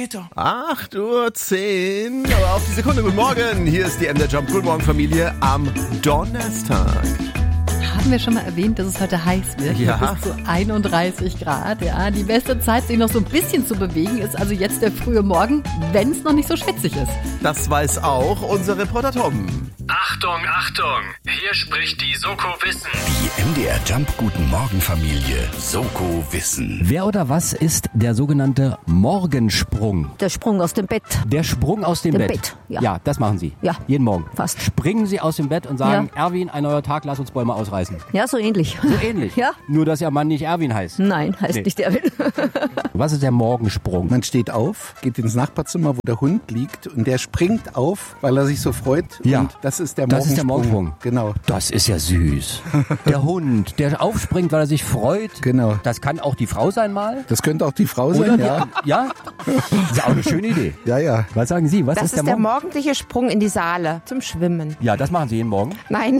8:10 Uhr, aber auf die Sekunde. Guten Morgen, hier ist die MDR Jump. Guten Morgen, Familie, am Donnerstag. Haben wir schon mal erwähnt, dass es heute heiß wird? Ja. Bis zu 31 Grad. Ja, die beste Zeit, sich noch so ein bisschen zu bewegen, ist also jetzt der frühe Morgen, wenn es noch nicht so schwitzig ist. Das weiß auch unser Reporter Tom. Achtung, Achtung! Hier spricht die Soko Wissen. Die MDR Jump Guten Morgen Familie Soko Wissen. Wer oder was ist der sogenannte Morgensprung? Der Sprung aus dem Bett. Der Sprung aus dem Bett. Ja. Das machen Sie. Ja. Jeden Morgen. Fast. Springen Sie aus dem Bett und sagen, Ja. Erwin, ein neuer Tag, lass uns Bäume ausreißen. Ja, so ähnlich. So ähnlich. Ja. Nur, dass Ihr Mann nicht Erwin heißt. Nein, heißt Nee. nicht Erwin. Was ist der Morgensprung? Man steht auf, geht ins Nachbarzimmer, wo der Hund liegt und der springt auf, weil er sich so freut. Ja. Und das ist der Das ist der Morgensprung. Morgensprung. Genau. Das ist ja süß. Der Hund, der aufspringt, weil er sich freut. Genau. Das kann auch die Frau sein mal. Das könnte auch die Frau Oder? sein, ja. Ja? Das ist auch eine schöne Idee. Ja, ja. Was sagen Sie? Was Das ist der morgendliche Sprung in die Saale zum Schwimmen. Ja, das machen Sie jeden Morgen. Nein.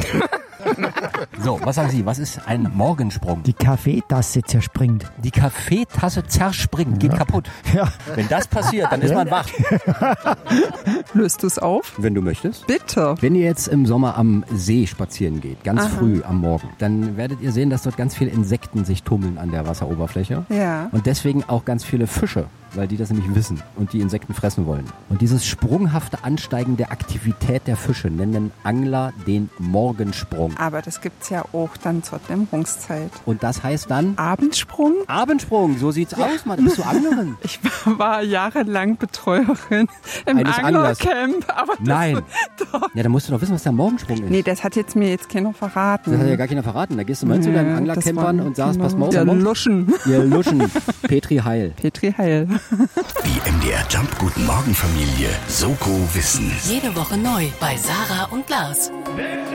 So, was sagen Sie? Was ist ein Morgensprung? Die Kaffeetasse zerspringt. Die Kaffeetasse zerspringt, geht kaputt. Ja. Wenn das passiert, dann ist man wach. Löst du es auf? Wenn du möchtest. Bitte. Wenn ihr jetzt im Sommer am See spazieren geht, ganz früh am Morgen, dann werdet ihr sehen, dass dort ganz viele Insekten sich tummeln an der Wasseroberfläche. Ja. Und deswegen auch ganz viele Fische, weil die das nämlich wissen und die Insekten fressen wollen. Und dieses sprunghafte Ansteigen der Aktivität der Fische nennen Angler den Morgensprung. Aber das gibt's ja auch dann zur Dämmerungszeit. Und das heißt dann Abendsprung? Abendsprung, so sieht's aus, Mann. Bist du Anglerin? Ich war jahrelang Betreuerin im Eines Anglers. Anglercamp. Aber das, Nein. Doch. Ja, dann musst du doch wissen, was der Morgensprung ist. Nee, das hat mir jetzt keiner verraten. Das hat ja gar keiner verraten. Da gehst du mal zu deinen Anglercampern und sagst, pass mal auf. Ja, der Morgen- Luschen. Ihr Luschen. Petri Heil. Petri Heil. Die MDR Jump Guten Morgen Familie Soko Wissen. Jede Woche neu bei Sarah und Lars.